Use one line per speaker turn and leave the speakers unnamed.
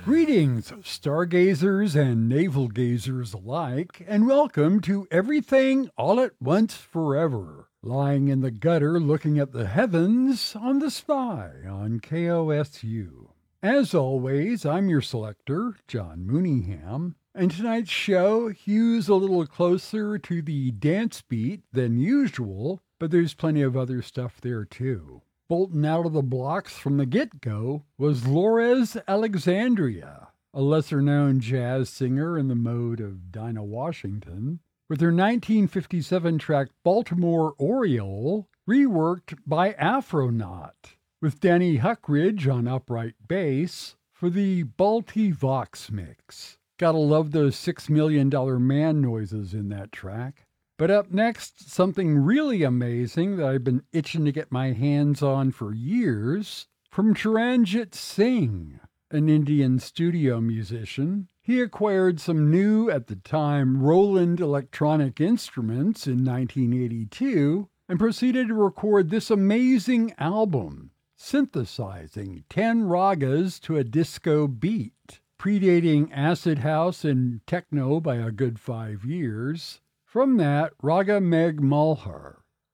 Greetings, stargazers and navel gazers alike, and welcome to Everything All at Once Forever, lying in the gutter looking at the heavens on the spy on KOSU. As always, I'm your selector, John Mooneyham, and tonight's show hews a little closer to the dance beat than usual, but there's plenty of other stuff there too. Bolting out of the blocks from the get-go was Lores Alexandria, a lesser-known jazz singer in the mode of Dinah Washington, with her 1957 track Baltimore Oriole reworked by Afronaut, with Danny Huckridge on upright bass for the Balti Vox mix. Gotta love those $6 million man noises in that track. But up next, something really amazing that I've been itching to get my hands on for years, from Charanjit Singh, an Indian studio musician. He acquired some new, at the time, Roland electronic instruments in 1982 and proceeded to record this amazing album, synthesizing 10 ragas to a disco beat, predating acid house and techno by a good 5 years. From that, Raga Meg Malhar,